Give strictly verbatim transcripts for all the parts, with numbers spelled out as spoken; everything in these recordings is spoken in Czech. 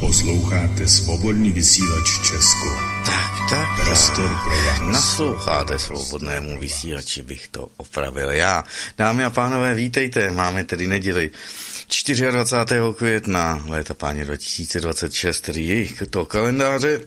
Posloucháte Svobodný vysílač Česko. Tak, tak, Prostor pro vás. Nasloucháte Svobodnému vysílači, bych to opravil já. Dámy a pánové, vítejte, máme tedy neděli dvacátého čtvrtého května, léta páně dva tisíce dvacet šest, tedy jejich to kalendáře.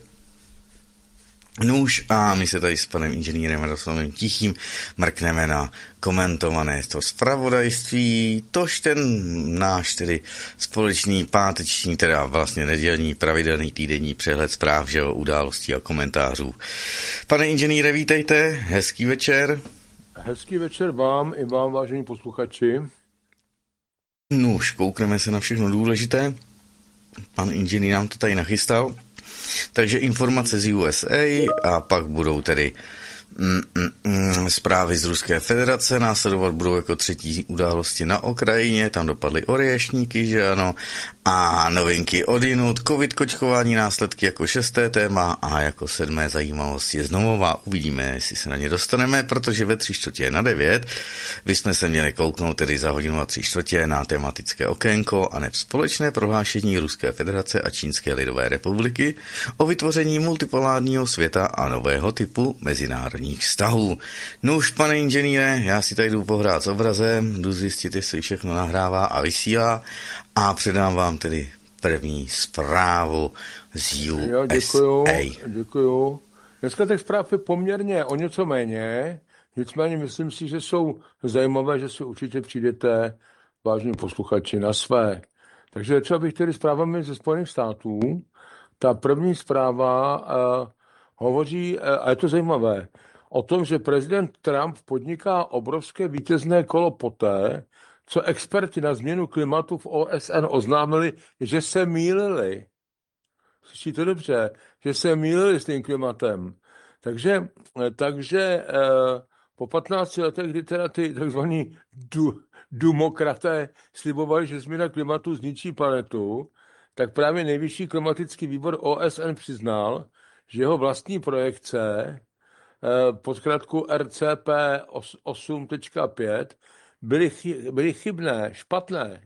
Nůž a my se tady s panem inženýrem Radoslavem Tichým mrkneme na komentované to zpravodajství, tož ten náš tedy společný páteční, teda vlastně nedělní, pravidelný týdenní přehled zpráv, že o událostí a komentářů. Pane inženýre, vítejte, hezký večer. Hezký večer vám i vám, vážení posluchači. Nůž, koukneme se na všechno důležité. Pan inženýr nám to tady nachystal. Takže informace z U S A a pak budou tedy mm, mm, mm, zprávy z Ruské federace, následovat budou jako třetí události na Ukrajině, tam dopadly oriešníky, že ano, a novinky odinut, covid kočkování, následky jako šesté téma a jako sedmé zajímavost je znovu. Uvidíme, jestli se na ně dostaneme, protože ve tři čtvrtě na devět bychom se měli kouknout tedy za hodinu a tři čtvrtě na tematické okénko a neb společné prohlášení Ruské federace a Čínské lidové republiky o vytvoření multipolárního světa a nového typu mezinárodních vztahů. No už, pane inženýre, já si tady jdu pohrát s obrazem, jdu zjistit, jestli všechno nahrává a vysílá a předám vám tedy první zprávu z U S A. Jo, děkuju, děkuju. Dneska těch zpráv je poměrně o něco méně, nicméně myslím si, že jsou zajímavé, že si určitě přijdete, vážní posluchači, na své. Takže třeba bych tedy zprávami ze Spojených států. Ta první zpráva uh, hovoří, uh, a je to zajímavé, o tom, že prezident Trump podniká obrovské vítězné kolo poté, co experti na změnu klimatu v O S N oznámili, že se mýlili. Slyšíte dobře, že se mýlili s tím klimatem. Takže, takže eh, po patnácti letech, kdy teda ty takzvaní du, dumokraté slibovali, že změna klimatu zničí planetu, tak právě nejvyšší klimatický výbor O S N přiznal, že jeho vlastní projekce eh, pod zkratku R C P osm tečka pět byly, chy, byly chybné, špatné.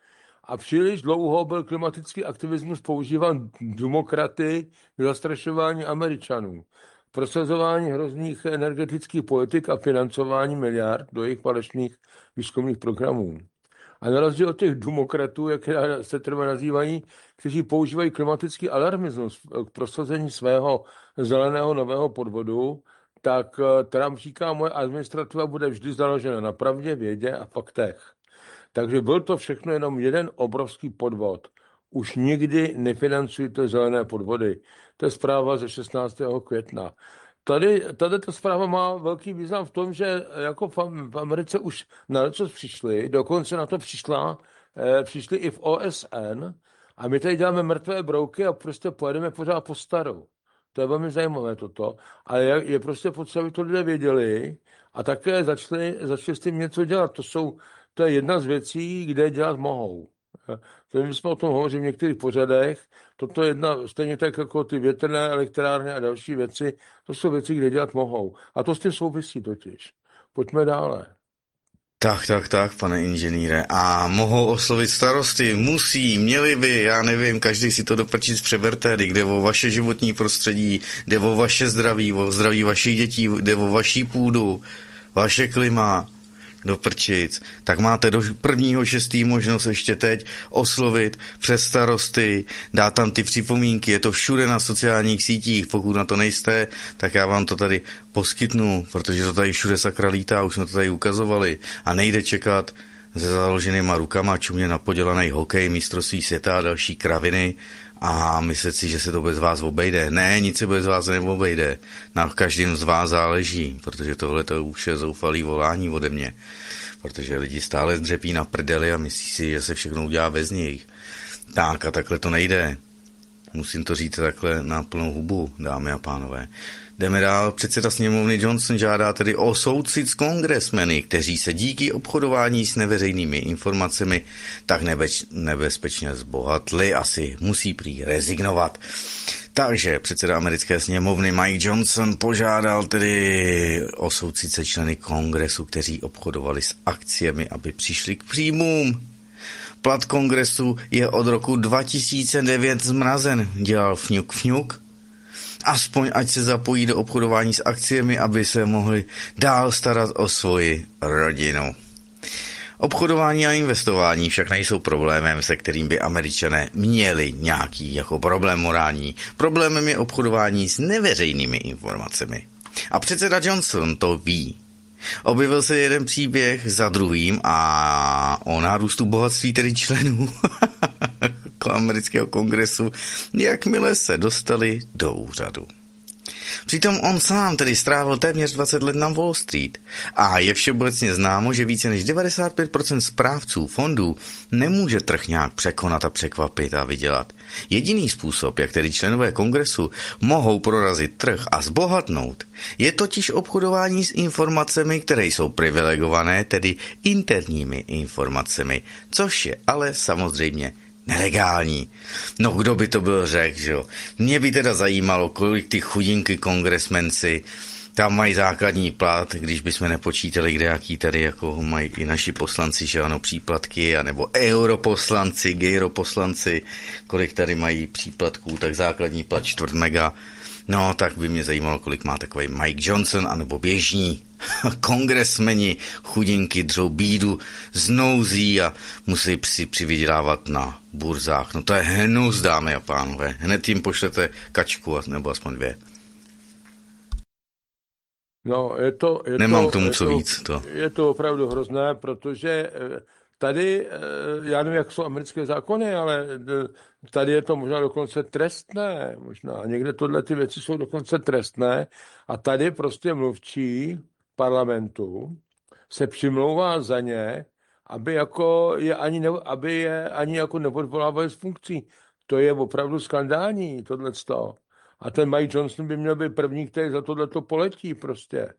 A příliš dlouho byl klimatický aktivismus používán demokraty k zastrašování Američanů, prosazování hrozných energetických politik a financování miliard do jejich falešných výzkumných programů. A na rozdíl od těch demokratů, jak se třeba nazývají, kteří používají klimatický alarmismus k prosazení svého zeleného nového podvodu, tak Trump říká, moje administrativa bude vždy založena na pravdě, vědě a faktech. Takže byl to všechno jenom jeden obrovský podvod. Už nikdy nefinancujte zelené podvody. To je zpráva ze šestnáctého května. Tady, tady ta zpráva má velký význam v tom, že jako v Americe už na něco přišli, dokonce na to přišla, eh, přišli i v O S N a my tady děláme mrtvé brouky a prostě pojedeme pořád po starou. To je velmi zajímavé toto, ale je, je prostě potřeba, aby to lidé věděli a také začali, začali s tím něco dělat. To, jsou, to je jedna z věcí, kde dělat mohou. To my jsme o tom hovořili v některých pořadech. Toto je jedna, stejně tak jako ty větrné elektrárny a další věci, to jsou věci, kde dělat mohou. A to s tím souvisí totiž. Pojďme dále. Tak, tak, tak, pane inženýre. A mohou oslovit starosty, musí, měli by, já nevím, každý si to do prčic přeberte, jde o vaše životní prostředí, jde o vaše zdraví, o zdraví vašich dětí, jde o vaší půdu, vaše klima, do prčic. Tak máte do prvního šestý možnost ještě teď oslovit přes starosty, dát tam ty připomínky, je to všude na sociálních sítích, pokud na to nejste, tak já vám to tady poskytnu, protože to tady všude sakra lítá, už jsme to tady ukazovali a nejde čekat se založenýma rukama, čumě na podělaný hokej, mistrovství světa a další kraviny a myslet si, že se to bez vás obejde. Ne, nic se bez vás neobejde. Na každém z vás záleží, protože tohle to už je zoufalý volání ode mě. Protože lidi stále dřepí na prdeli a myslí si, že se všechno udělá bez nich. Tak a takhle to nejde. Musím to říct takhle na plnou hubu, dámy a pánové. Jdeme dál. Předseda sněmovny Johnson žádá tedy o soucit s kongresmeny, kteří se díky obchodování s neveřejnými informacemi tak nebeč, nebezpečně zbohatli. Asi musí prý rezignovat. Takže předseda americké sněmovny Mike Johnson požádal tedy o soucit se členy kongresu, kteří obchodovali s akciemi, aby přišli k příjmům. Plat kongresu je od roku dva tisíce devět zmrazen, dělal fňuk fňuk. Aspoň ať se zapojí do obchodování s akciemi, aby se mohli dál starat o svoji rodinu. Obchodování a investování však nejsou problémem, se kterým by Američané měli nějaký jako problém morální. Problémem je obchodování s neveřejnými informacemi. A předseda Johnson to ví. Objevil se jeden příběh za druhým a o nárůstu bohatství tedy členů amerického kongresu, jakmile se dostali do úřadu. Přitom on sám tedy strávil téměř dvacet let na Wall Street a je všeobecně známo, že více než devadesát pět procent správců fondů nemůže trh nějak překonat a překvapit a vydělat. Jediný způsob, jak tedy členové kongresu mohou prorazit trh a zbohatnout, je totiž obchodování s informacemi, které jsou privilegované, tedy interními informacemi, což je ale samozřejmě nelegální. No kdo by to byl řekl, že jo? Mě by teda zajímalo, kolik ty chudinky kongresmenci tam mají základní plat, když bychom nepočítali, kde jaký tady jako mají i naši poslanci, že ano, příplatky, anebo europoslanci, gyroposlanci, kolik tady mají příplatků, tak základní plat čtvrt mega. No, tak by mě zajímalo, kolik má takový Mike Johnson, anebo běžní kongresmeni, chudinky dřou bídu z nouzí a musí si přivydělávat na burzách. No to je hnus, dámy a pánové. Hned jim pošlete kačku, nebo aspoň dvě. No, je to, je Nemám to, k tomu je co to, víc. To. Je to opravdu hrozné, protože tady, já nevím, jak jsou americké zákony, ale tady je to možná dokonce trestné. Možná někde tohle ty věci jsou dokonce trestné a tady prostě mluvčí parlamentu se přimlouvá za ně, aby, jako je ani ne, aby je ani jako neodvolávali z funkcí. To je opravdu skandální, tohleto. A ten Mike Johnson by měl být první, který za tohleto poletí prostě.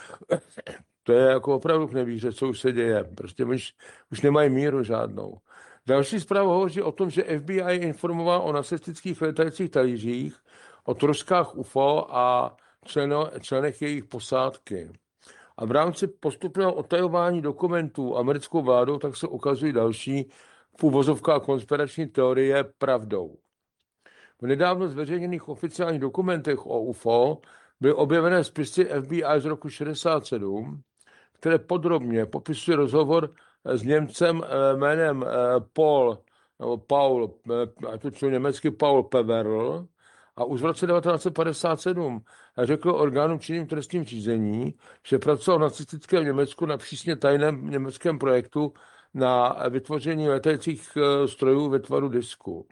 To je jako opravdu k nevíře, co už se děje. Prostě už, už nemají míru žádnou. Další zpráva hovoří o tom, že F B I informoval o nacistických létajících talířích, o troskách U F O a členo, členech jejich posádky. A v rámci postupného otajování dokumentů americkou vládou tak se ukazují další v uvozovkách konspirační teorie pravdou. V nedávno zveřejněných oficiálních dokumentech o U F O byly objevené spisy F B I z roku šedesát sedm, které podrobně popisují rozhovor s Němcem jménem Paul, nebo Paul, a to čo německy Paul Peverl, a už v roce devatenáct set padesát sedm řekl orgánům činným trestním řízení, že pracoval v nacistickém Německu na přísně tajném německém projektu na vytvoření letajících strojů ve tvaru disku.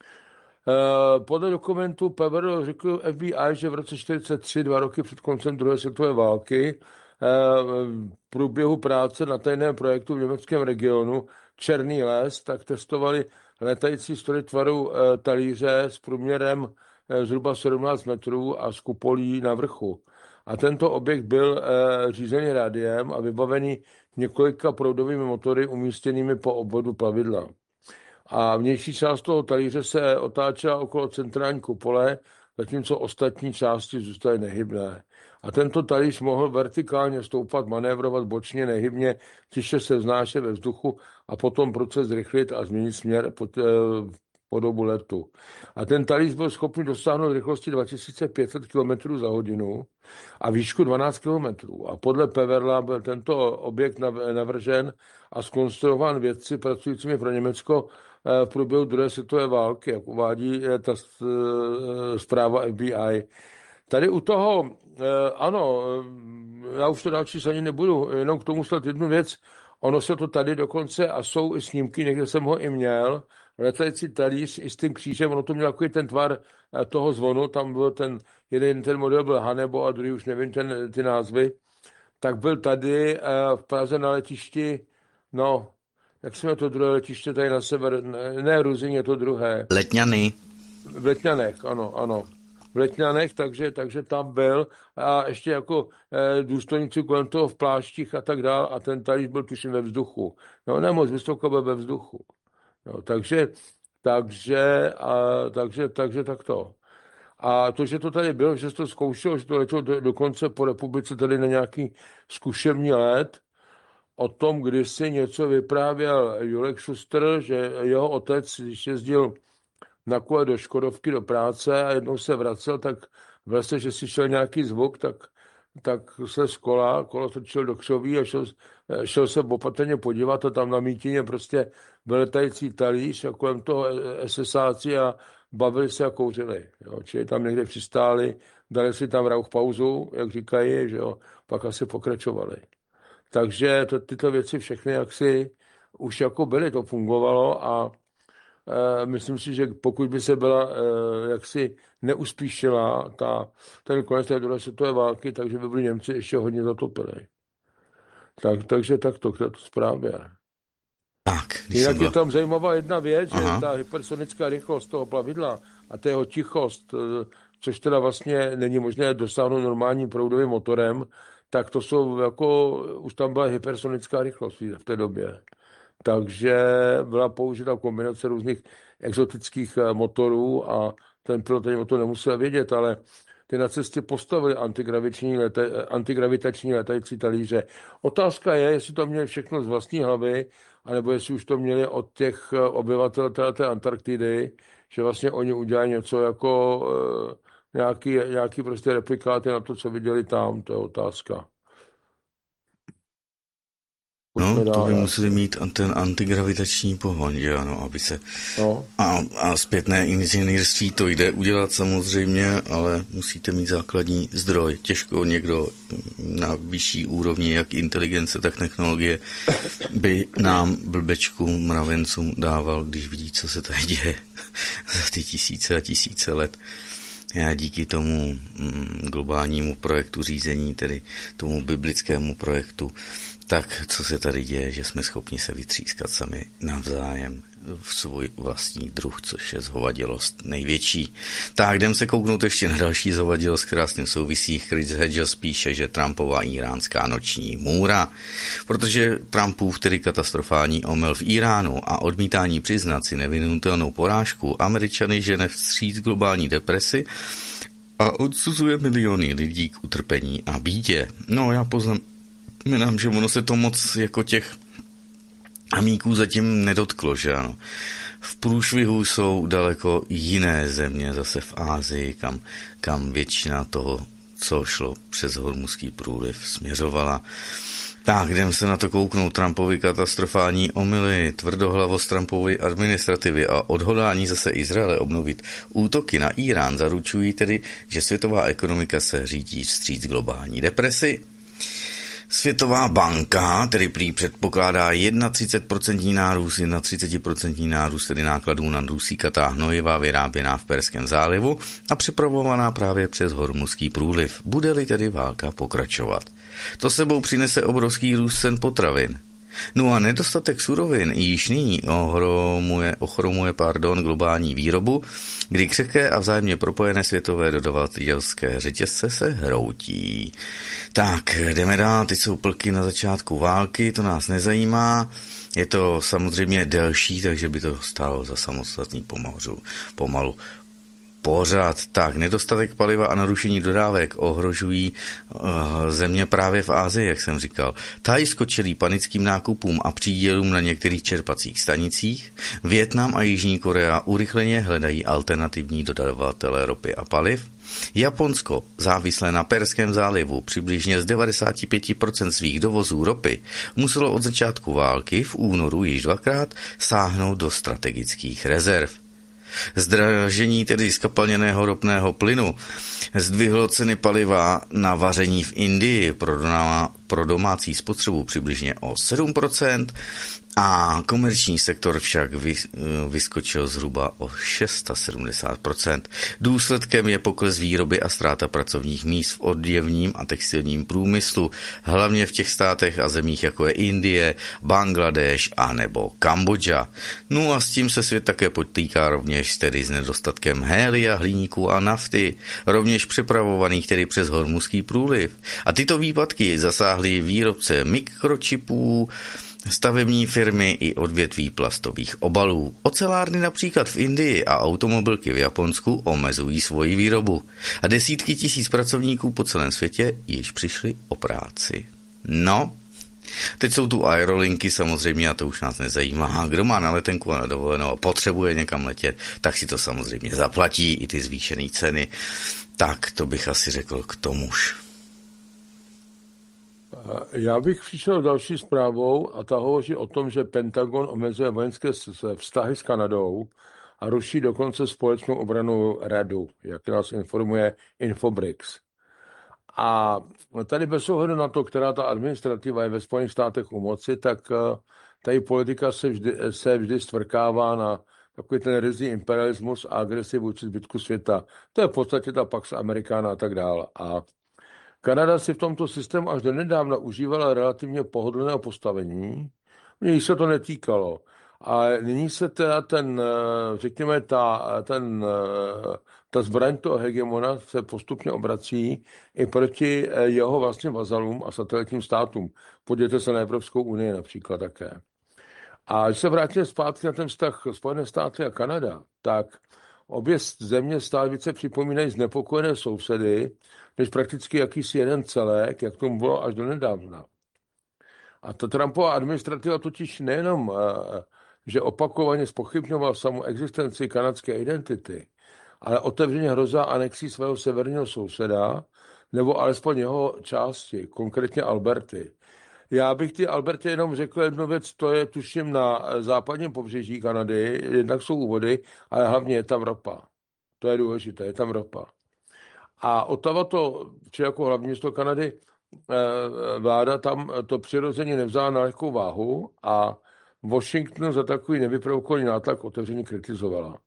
Podle dokumentu Peverl řekl F B I, že v roce čtyřicet tři, dva roky před koncem druhé světové války, v průběhu práce na tajném projektu v německém regionu Černý les, tak testovali letající stroje tvaru talíře s průměrem zhruba sedmnáct metrů a s kupolí na vrchu. A tento objekt byl řízený rádiem a vybavený několika proudovými motory umístěnými po obvodu plavidla. A vnější část toho talíře se otáčela okolo centrální kupole, zatímco ostatní části zůstaly nehybné. A tento talíř mohl vertikálně stoupat, manévrovat bočně, nehybně, tiše se vznášet ve vzduchu a potom proces zrychlit a změnit směr po, po dobu letu. A ten talíř byl schopný dosáhnout rychlosti dva tisíce pět set kilometrů za hodinu a výšku dvanáct kilometrů. A podle Peverla byl tento objekt navržen a zkonstruován vědci pracujícími pro Německo v průběhu druhé světové války, jak uvádí ta zpráva F B I. Tady u toho, ano, já už to dál číst ani nebudu, jenom k tomu snad jednu věc. Ono se to tady dokonce, a jsou i snímky, někde jsem ho i měl, letající talíř i s tím křížem, ono to měl takový ten tvar toho zvonu, tam byl ten, jeden ten model byl Hanebo a druhý už nevím ten, ty názvy, tak byl tady v Praze na letišti, no, jak jsme to druhé letiště tady na sever, ne, ne Ruzyň, je to druhé. Letňany. V Letňanech, ano, ano. V Letňanech, takže, takže tam byl a ještě jako eh, důstojníci kolem toho v pláštích a tak dál a ten talíř byl tuším ve vzduchu. No nemoc vysoko byl ve vzduchu. No, takže, takže, a, takže, takže takto. A to, že to tady bylo, že se to zkoušelo, že to letělo do, dokonce po republice tady na nějaký zkušební let, o tom, když si něco vyprávěl Julek Šuster, že jeho otec, když jezdil na kole do Škodovky do práce a jednou se vracel, tak v lese, že si šel nějaký zvuk, tak, tak se z kola, kolo točil do křoví a šel, šel se opatrně podívat a tam na mítině prostě byl letající talíř a kolem toho esesáci a bavili se a kouřili. Jo. Čili tam někde přistáli, dali si tam rauch pauzu, jak říkají, že jo, pak asi pokračovali. Takže to, tyto věci všechny jaksi už jako byly, to fungovalo a e, myslím si, že pokud by se byla e, jaksi neuspíšila ta, ten konec té druhé světové války, takže by byli Němci ještě hodně zatopili. Tak, takže takto k této zprávě. Tak, když Jinak jsem byl... je tam zajímavá jedna věc, Aha. že ta hypersonická rychlost toho plavidla a ta jeho tichost, e, což teda vlastně není možné dosáhnout normálním proudovým motorem, tak to jsou jako, už tam byla hypersonická rychlost v té době. Takže byla použita kombinace různých exotických motorů a ten pilot o to nemusel vědět, ale ty na cestě postavili antigravitační, leta, antigravitační letající talíře. Otázka je, jestli to měli všechno z vlastní hlavy, anebo jestli už to měli od těch obyvatel té Antarktidy, že vlastně oni udělají něco jako nějaký, nějaký prostě replikáty na to, co viděli tam, to je otázka. No, to by museli mít ten antigravitační pohon, že ano, aby se... No. A, a zpětné inženýrství to jde udělat samozřejmě, ale musíte mít základní zdroj. Těžko někdo na vyšší úrovni, jak inteligence, tak technologie, by nám, blbečkům, mravencům dával, když vidí, co se tady děje za ty tisíce a tisíce let. Já díky tomu mm, globálnímu projektu řízení, tedy tomu biblickému projektu, tak co se tady děje, že jsme schopni se vytřískat sami navzájem v svůj vlastní druh, což je zhovadilost největší. Tak jdem se kouknout ještě na další zhovadilost, která s tím souvisí. Chris Hedges píše, že Trumpova iránská noční můra, protože Trumpův tedy katastrofální omyl v Iránu a odmítání přiznat si nevyhnutelnou porážku Američany žene vstříc globální depresi a odsuzuje miliony lidí k utrpení a bídě. No já poznám Minám, že ono se to moc jako těch amíků zatím nedotklo, že ano. V průšvihu jsou daleko jiné země, zase v Ásii, kam, kam většina toho, co šlo přes Hormuzský průliv, směřovala. Tak, jdem se na to kouknout. Trumpovi katastrofální omyly, tvrdohlavost Trumpovy administrativy a odhodlání zase Izraele obnovit útoky na Irán zaručují tedy, že světová ekonomika se řídí vstříc globální depresi. Světová banka tedy prý předpokládá třicet jedna procent nárůst, třicet jedna procent nárůst tedy nákladů na dusíkatá hnojiva vyráběná v Perském zálivu a přepravovaná právě přes Hormuzský průliv. Bude-li tedy válka pokračovat. To sebou přinese obrovský růst cen potravin. No a nedostatek surovin již nyní ohromuje, ochromuje pardon, globální výrobu, kdy křehké a vzájemně propojené světové dodavatelské řetězce se hroutí. Tak, jdeme dál, teď jsou plky na začátku války, to nás nezajímá. Je to samozřejmě delší, takže by to stálo za samostatný pomalu. pomalu. Pořád tak, nedostatek paliva a narušení dodávek ohrožují uh, země právě v Asii, jak jsem říkal. Thajsko čelí panickým nákupům a přídělům na některých čerpacích stanicích. Vietnam a Jižní Korea urychleně hledají alternativní dodavatele ropy a paliv. Japonsko, závislé na Perském zálivu přibližně z devadesát pět procent svých dovozů ropy, muselo od začátku války v únoru již dvakrát sáhnout do strategických rezerv. Zdražení tedy skapalněného ropného plynu zdvihlo ceny paliva na vaření v Indii pro, doma, pro domácí spotřebu přibližně o sedm procent a komerční sektor však vyskočil zhruba o sedmdesát šest procent. Důsledkem je pokles výroby a ztráta pracovních míst v oděvním a textilním průmyslu, hlavně v těch státech a zemích jako je Indie, Bangladeš a nebo Kambodža. No a s tím se svět také potýká rovněž tedy s nedostatkem hélia, hliníku a nafty, rovněž přepravovaných tedy přes Hormuzský průliv. A tyto výpadky zasáhly výrobce mikročipů, stavební firmy i odvětví plastových obalů. Ocelárny například v Indii a automobilky v Japonsku omezují svoji výrobu. A desítky tisíc pracovníků po celém světě již přišli o práci. No, Teď jsou tu aerolinky samozřejmě a to už nás nezajímá. Kdo má na letenku a na dovolenou a potřebuje někam letět, tak si to samozřejmě zaplatí i ty zvýšené ceny. Tak to bych asi řekl k tomuž. Já bych přišel další zprávou a ta hovoří o tom, že Pentagon omezuje vojenské vztahy s Kanadou a ruší dokonce společnou obranu radu, jak nás informuje Infobrix. A tady bez ohledu na to, která ta administrativa je ve Spojených státech u moci, tak tady politika se vždy, se vždy stvrkává na takový ten ryzí imperialismus a agresi vůči zbytku světa. To je v podstatě ta Pax Americana a tak dále. A Kanada si v tomto systému až do nedávna užívala relativně pohodlného postavení. Mně se to netýkalo. A nyní se teda ten, řekněme, ta, ten, ta zbraň toho hegemona se postupně obrací i proti jeho vlastním vazalům a satelitním státům. Podívejte se na Evropskou unii například také. A když se vrátíme zpátky na ten vztah Spojené státy a Kanada, tak obě země stále více připomínají znepokojené sousedy, než prakticky jakýsi jeden celek, jak tomu bylo až do nedávna. A ta Trumpova administrativa totiž nejenom, že opakovaně zpochybňoval samou existenci kanadské identity, ale otevřeně hrozá anexí svého severního souseda, nebo alespoň jeho části, konkrétně Alberty. Já bych ty Alberty jenom řekl jednu věc, to je tuším na západním pobřeží Kanady, jednak jsou úvody, ale hlavně je tam ropa. To je důležité, je tam ropa. A Ottawa to, či jako hlavní město Kanady, vláda tam to přirozeně nevzala na lehkou váhu a Washington za takový nevyprovokovaný nátlak otevřeně kritizovala.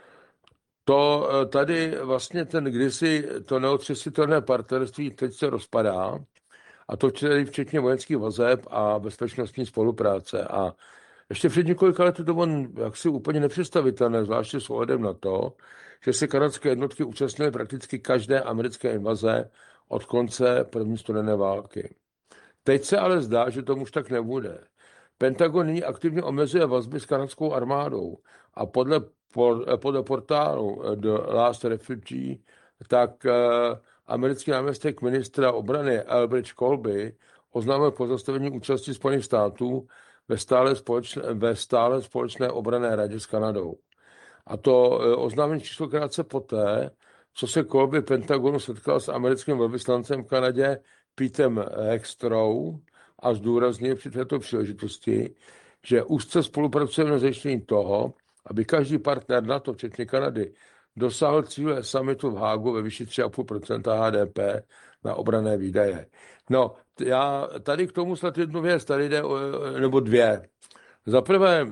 To tady vlastně ten kdysi to neotřesitelné partnerství teď se rozpadá, a to včetně vojenských vazeb a bezpečnostní spolupráce. A ještě před několika lety to bylo jaksi úplně nepředstavitelné, zvláště s ohledem na to, že se kanadské jednotky účastnily prakticky každé americké invaze od konce první studené války. Teď se ale zdá, že tomu už tak nebude. Pentagon nyní aktivně omezuje vazby s kanadskou armádou a podle, podle portálu The Last Refugee, tak americký náměstek ministra obrany Elbridge Colby oznámil pozastavení účasti Spojených států ve stále společné, ve stále společné obranné radě s Kanadou. A to oznámení přišlo krátce poté, co se Colby Pentagonu setkal s americkým velvyslancem v Kanadě Petem Hextrou a zdůraznil při této příležitosti, že úzce spolupracujeme na zajištění toho, aby každý partner NATO, včetně Kanady, dosáhl cíle summitu v Hágu ve výši tři celá pět procenta H D P na obranné výdaje. No, já tady k tomu snad jednu věc, tady jde o, nebo dvě. Za prvé,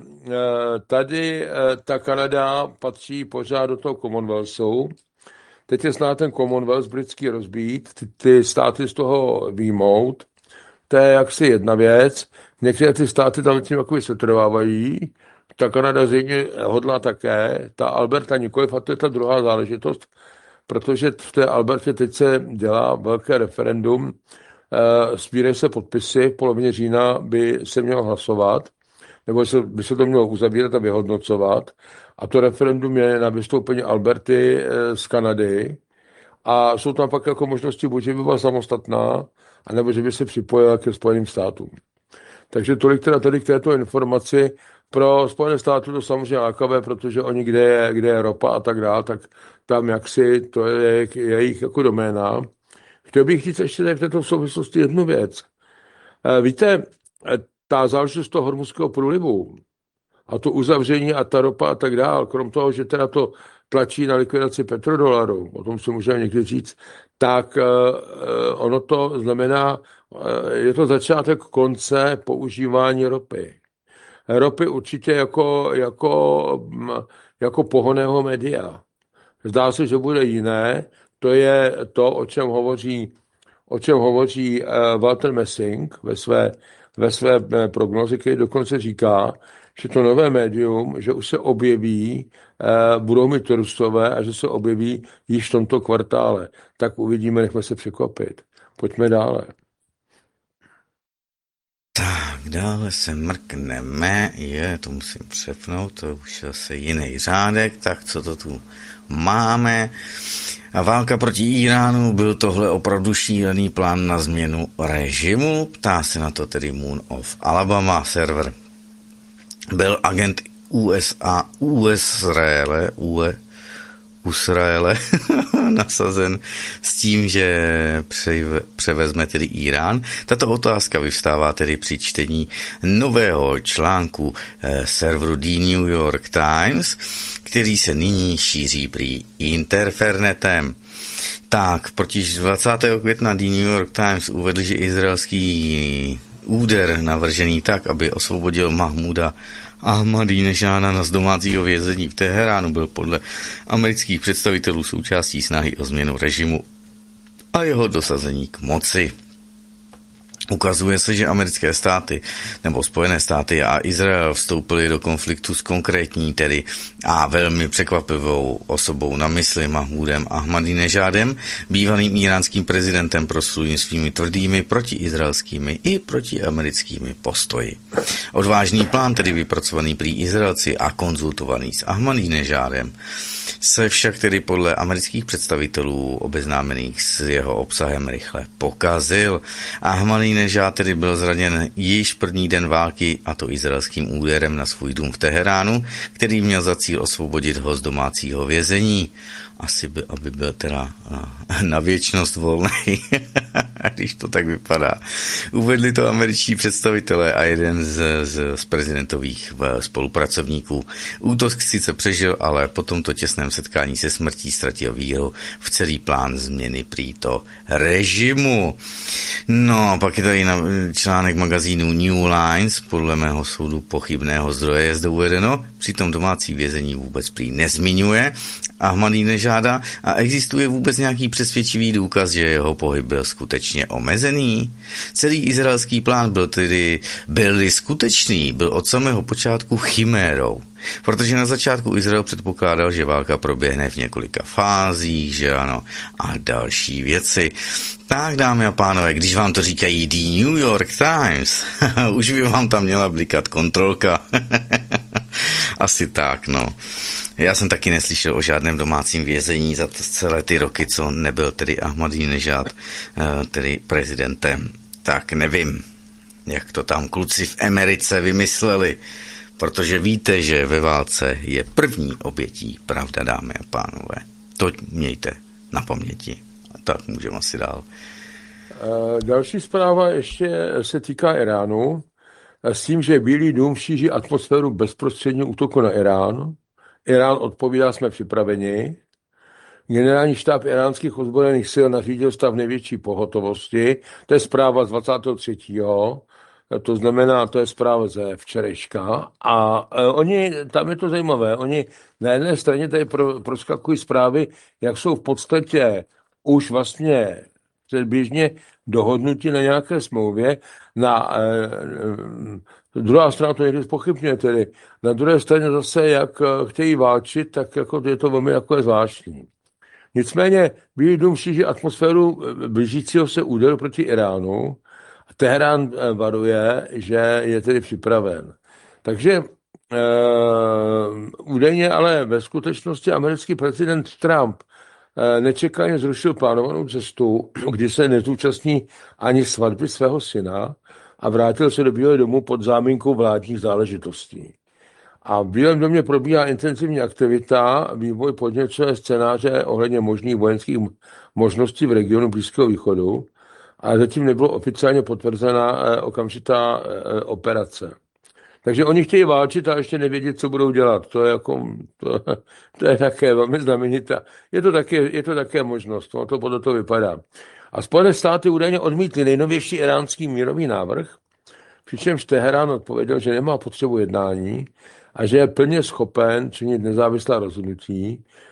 tady ta Kanada patří pořád do toho Commonwealthu. Teď je snad ten Commonwealth britský rozbít, ty, ty státy z toho výjmout. To je jaksi jedna věc. Některé ty státy tam tím jakoby setrvávají. Ta Kanada zřejmě hodlá také, ta Alberta nikoliv, a to je ta druhá záležitost, protože v té Albertě teď se dělá velké referendum, sbírají se podpisy, v polovině října by se mělo hlasovat, nebo by se to mělo uzavírat a vyhodnocovat. A to referendum je na vystoupení Alberty z Kanady. A jsou tam pak jako možnosti, buď že by byla samostatná, anebo že by se připojila ke Spojeným státům. Takže tolik teda tady k této informaci. Pro Spojené státy to samozřejmě lákavé, protože oni, kde je, kde je ropa a tak dále, tak tam jaksi to je jejich jako doména. Chtěl bych říct ještě v této souvislosti jednu věc. Víte, ta záležitost toho hormuzského průlivu a to uzavření a ta ropa a tak dále, krom toho, že teda to tlačí na likvidaci petrodolaru, o tom si můžeme někdy říct, tak ono to znamená, je to začátek konce používání ropy. Ropy určitě jako, jako, jako pohonného média. Zdá se, že bude jiné. To je to, o čem hovoří, o čem hovoří Walter Messing ve své, ve své prognozi, který dokonce říká, že to nové médium, že už se objeví, budou mít turistové a že se objeví již v tomto kvartále. Tak uvidíme, nechme se překvapit. Pojďme dále. Tak, dále se mrkneme, je, to musím přepnout, to už je zase jiný řádek, tak co to tu máme. A válka proti Iránu, byl tohle opravdu šílený plán na změnu režimu? Ptá se na to tedy Moon of Alabama server. Byl agent U S A, U S Izraele, U E, Izraele nasazen s tím, že převezme tedy Irán. Tato otázka vyvstává tedy při čtení nového článku eh, serveru The New York Times, který se nyní šíří prý interfernetem. Tak, protiž dvacátého května The New York Times uvedl, že izraelský úder navržený tak, aby osvobodil Mahmuda Ahmadínežáda z domácího vězení v Teheránu, byl podle amerických představitelů součástí snahy o změnu režimu a jeho dosazení k moci. Ukazuje se, že americké státy nebo Spojené státy a Izrael vstoupili do konfliktu s konkrétní tedy a velmi překvapivou osobou na mysli Mahmudem Ahmadínežádem, bývalým iránským prezidentem proslulým svými tvrdými protiizraelskými i protiamerickými postoji. Odvážný plán, tedy vypracovaný prý Izraelci a konzultovaný s Ahmadínežádem, se však tedy podle amerických představitelů obeznámených s jeho obsahem rychle pokazil. Ahmadínežád tedy byl zraněn již první den války, a to izraelským úderem na svůj dům v Teheránu, který měl za cíl osvobodit ho z domácího vězení. Asi by, aby byl teda na věčnost volný, když to tak vypadá. Uvedli to američtí představitelé a jeden z, z, z prezidentových spolupracovníků. Útok sice přežil, ale po tomto těsném setkání se smrtí ztratil víru v celý plán změny prýto režimu. No, pak je tady článek magazínu New Lines, podle mého soudu pochybného zdroje je zde uvedeno, přitom domácí vězení vůbec prý nezmiňuje Ahmadínežáda a existuje vůbec nějaký přesvědčivý důkaz, že jeho pohyb byl skutečně omezený? Celý izraelský plán byl tedy, byl skutečný, byl od samého počátku chimérou. Protože na začátku Izrael předpokládal, že válka proběhne v několika fázích, že ano, a další věci. Tak, dámy a pánové, když vám to říkají The New York Times, už by vám tam měla blikat kontrolka. Asi tak, no. Já jsem taky neslyšel o žádném domácím vězení za celé ty roky, co nebyl tedy Ahmadínežád, tedy prezidentem. Tak nevím, jak to tam kluci v Americe vymysleli, protože víte, že ve válce je první obětí pravda, dámy a pánové. To mějte na paměti. A tak můžeme asi dál. Další zpráva ještě se týká Iránu. S tím, že Bílý dům šíří atmosféru bezprostředního útoku na Irán. Irán odpovídá, jsme připraveni. Generální štáb iránských ozbrojených sil nařídil stav největší pohotovosti. To je zpráva z dvacátého třetího To znamená, to je zpráva ze včerejška. A oni, tam je to zajímavé, oni na jedné straně tady pro, proskakují zprávy, jak jsou v podstatě už vlastně předběžně dohodnutí na nějaké smlouvě. Na eh, druhá strana to někdy zpochybňuje tedy. Na druhé straně zase, jak chtějí válčit, tak jako je to velmi jako zvláštní. Nicméně Bílý dům šíří atmosféru blížícího se úderu proti Iránu. Teherán varuje, že je tedy připraven. Takže e, údajně ale ve skutečnosti americký prezident Trump e, nečekaně zrušil plánovanou cestu, kdy se nezúčastní ani svatby svého syna a vrátil se do Bílého domu pod záminkou vládních záležitostí. A v Bílém domě probíhá intenzivní aktivita, vývoj podněcuje scénáře ohledně možných vojenských možností v regionu Blízkého východu, a zatím nebylo oficiálně potvrzena eh, okamžitá eh, operace. Takže oni chtějí válčit a ještě nevědět, co budou dělat. To je, jako, to, to je také velmi znamenitá. Je to také, je to také možnost. No, to podle toho vypadá. A Spojené státy údajně odmítly nejnovější iránský mírový návrh, přičemž Teherán odpověděl, že nemá potřebu jednání a že je plně schopen činit nezávislá rozhodnutí,